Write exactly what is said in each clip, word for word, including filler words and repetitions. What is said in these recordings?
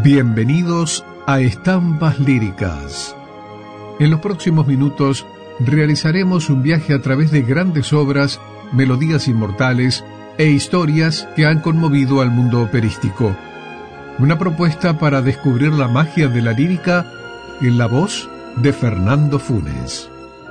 Bienvenidos a Estampas Líricas. En los próximos minutos realizaremos un viaje a través de grandes obras, melodías inmortales e historias que han conmovido al mundo operístico. Una propuesta para descubrir la magia de la lírica en la voz de Fernando Funes.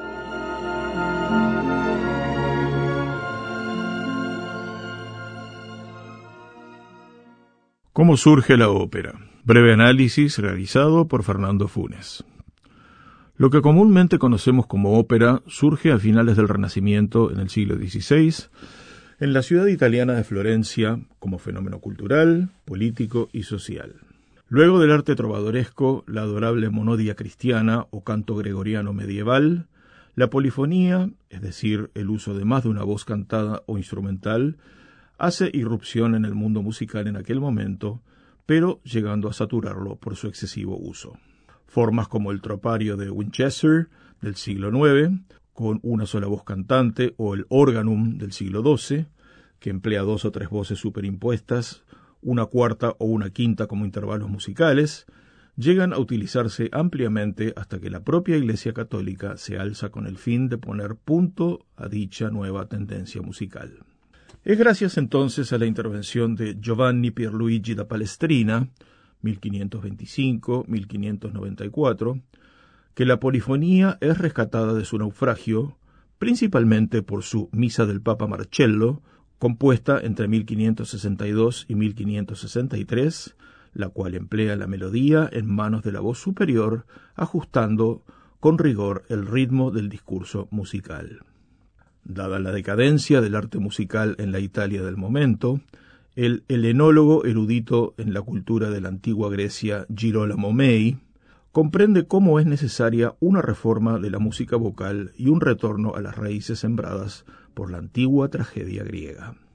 ¿Cómo surge la ópera? Breve análisis realizado por Fernando Funes. Lo que comúnmente conocemos como ópera surge a finales del Renacimiento en el siglo dieciséis en la ciudad italiana de Florencia como fenómeno cultural, político y social. Luego del arte trovadoresco, la adorable monodia cristiana o canto gregoriano medieval, la polifonía, es decir, el uso de más de una voz cantada o instrumental, hace irrupción en el mundo musical en aquel momento, pero llegando a saturarlo por su excesivo uso. Formas como el tropario de Winchester del siglo nueve, con una sola voz cantante, o el organum del siglo doce, que emplea dos o tres voces superimpuestas, una cuarta o una quinta como intervalos musicales, llegan a utilizarse ampliamente hasta que la propia Iglesia Católica se alza con el fin de poner punto a dicha nueva tendencia musical. Es gracias entonces a la intervención de Giovanni Pierluigi da Palestrina, mil quinientos veinticinco a mil quinientos noventa y cuatro, que la polifonía es rescatada de su naufragio, principalmente por su Misa del Papa Marcello, compuesta entre mil quinientos sesenta y dos y mil quinientos sesenta y tres, la cual emplea la melodía en manos de la voz superior, ajustando con rigor el ritmo del discurso musical. Dada la decadencia del arte musical en la Italia del momento, el helenólogo erudito en la cultura de la antigua Grecia Girolamo May comprende cómo es necesaria una reforma de la música vocal y un retorno a las raíces sembradas por la antigua tragedia griega.